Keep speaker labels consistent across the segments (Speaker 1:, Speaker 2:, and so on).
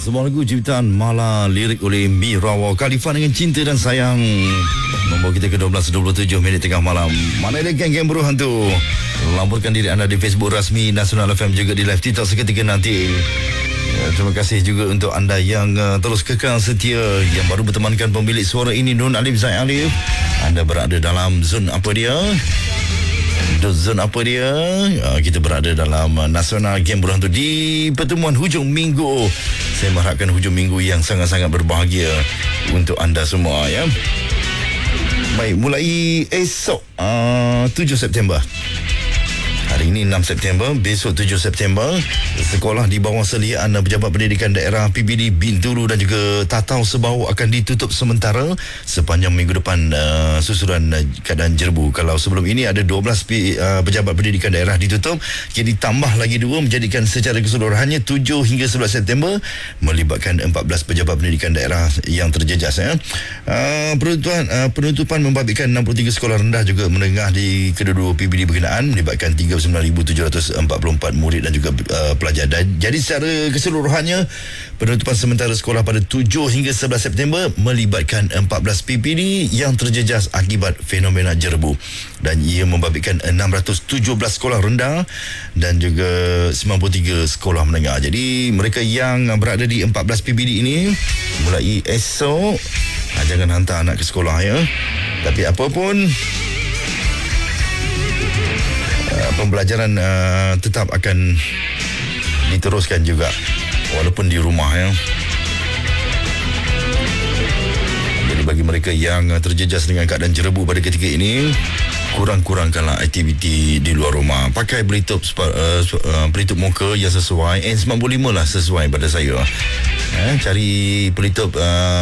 Speaker 1: Sebuah lagu ciptaan Mala, lirik oleh Mirawa Khalifah dengan Cinta dan Sayang, membawa kita ke 12.27 minit tengah malam. Mana ada geng-geng buruh hantu. Laporkan diri anda di Facebook rasmi Nasional FM, juga di live TikTok seketika nanti. Terima kasih juga untuk anda yang terus kekal setia, yang baru bertemankan pemilik suara ini, Nun Alif Zaid Alif. Anda berada dalam zon apa dia? Zon apa dia? Kita berada dalam Nasional Game Buruh Hantu di pertemuan hujung minggu. Saya mengharapkan hujung minggu yang sangat-sangat berbahagia untuk anda semua, ya. Baik, mulai esok 7 September. Hari ini 6 September, besok 7 September, sekolah di bawah seliaan Pejabat Pendidikan Daerah PBD Bintulu dan juga Tatau Sebau akan ditutup sementara sepanjang minggu depan susulan keadaan jerbu. Kalau sebelum ini ada 12 Pejabat Pendidikan Daerah ditutup, kini tambah lagi 2 menjadikan secara keseluruhannya 7 hingga 11 September, melibatkan 14 Pejabat Pendidikan Daerah yang terjejas, ya. Penutupan membabitkan 63 sekolah rendah juga menengah di kedua-dua PBD berkenaan, melibatkan 39,744 murid dan juga pelajar. Jadi secara keseluruhannya, penutupan sementara sekolah pada 7 hingga 11 September melibatkan 14 PPD yang terjejas akibat fenomena jerbu, dan ia membabitkan 617 sekolah rendah dan juga 93 sekolah menengah. Jadi mereka yang berada di 14 PPD ini, mulai esok jangan hantar anak ke sekolah, ya. Tapi apapun, pembelajaran tetap akan diteruskan juga walaupun di rumah, ya. Jadi bagi mereka yang terjejas dengan keadaan jerebu pada ketika ini, kurang-kurangkanlah aktiviti di luar rumah. Pakai pelitup muka yang sesuai. N95 lah sesuai pada saya. Cari pelitup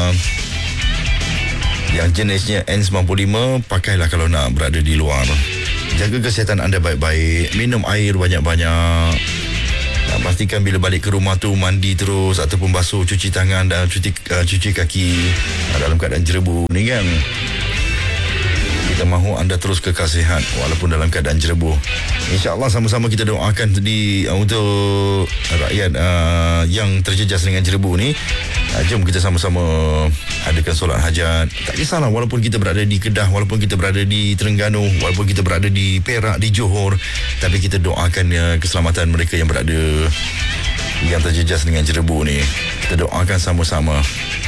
Speaker 1: yang jenisnya N95, pakailah kalau nak berada di luar. Jaga kesihatan anda baik-baik, minum air banyak-banyak. Pastikan bila balik ke rumah tu mandi terus ataupun basuh, cuci tangan dan cuci kaki dalam keadaan jerebu ni, kan. Kita mahu anda terus kekal sihat walaupun dalam keadaan jerebu. InsyaAllah sama-sama kita doakan untuk rakyat yang terjejas dengan jerebu ni. Jom kita sama-sama adakan solat hajat. Tak kisahlah, walaupun kita berada di Kedah, walaupun kita berada di Terengganu, walaupun kita berada di Perak, di Johor, tapi kita doakan keselamatan mereka yang berada, yang terjejas dengan jerebu ni. Kita doakan sama-sama.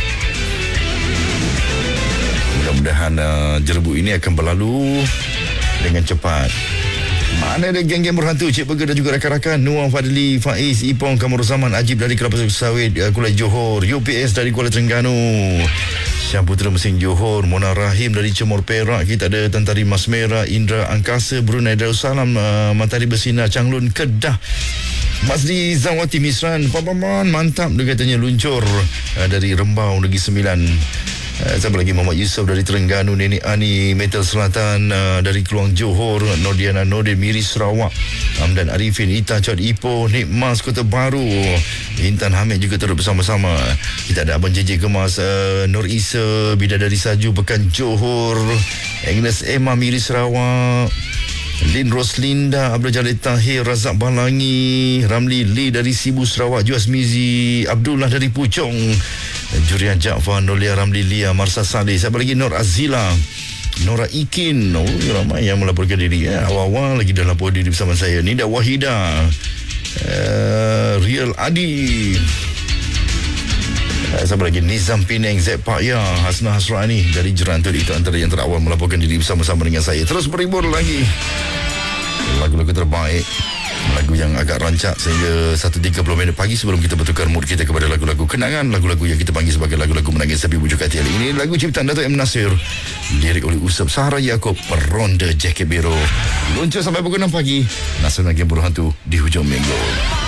Speaker 1: Mudah-mudahan jerebu ini akan berlalu dengan cepat. Mana ada geng-geng berhantu, Cik Burger dan juga rakan-rakan. Nuah Fadli, Faiz, Ipong, Kamarul Zaman, Ajib dari Kelapa Sawit, Kuala Johor, UPS dari Kuala Terengganu, Syah Putra Mesin Johor, Mona Rahim dari Cemor Perak. Kita ada Tantari Mas Merah, Indra Angkasa, Brunei Darussalam, Matahari Bersinar, Changlun, Kedah, Mazli Zawati Misran, Papaman, mantap dia katanya, luncur dari Rembau, Negeri Sembilan. Siapa lagi? Muhammad Yusof dari Terengganu, Nenek Ani, Metal Selatan dari Keluang Johor, Nordiana Nordin Miri Sarawak, Hamdan Arifin, Ita Cod Ipoh, Nik Mas Kota Baru, Intan Hamid juga turut bersama-sama. Kita ada Abang JJ Kemas, Nur Isa, Bidadari Saju Pekan Johor, Agnes Emma Miri Sarawak, Lin Roslinda, Abdul Jalil Tahir, Razak Balangi, Ramli Lee dari Sibu Sarawak, Juas Mizi, Abdullah dari Puchong, Jurian Jaafar, Nolia Ramli Lia, Marsa Saleh. Siapa lagi? Nur Azila, Nora Ikin. Ramai yang melaporkan diri, ya. Awal-awal lagi dah lapor diri bersama saya. Nida Wahida, Real Adi. Siapa lagi? Nizam Penang, Zek Pak Ya, Hasnah Hasrani dari Jerantul. Itu antara yang terawal melaporkan diri bersama-sama dengan saya. Terus berhibur lagi lagu-lagu terbaik, lagu yang agak rancak sehingga 1.30 pagi sebelum kita bertukar mood kita kepada lagu-lagu kenangan, lagu-lagu yang kita panggil sebagai lagu-lagu menangis tapi bujuk hati. Ini lagu ciptaan Dato' M. Nasir, lirik oleh Usab Sahara Yaakob, Peronda Jaket Biru. Luncur sampai pukul 6 pagi. Nasional Game Buruh Hantu di hujung minggu.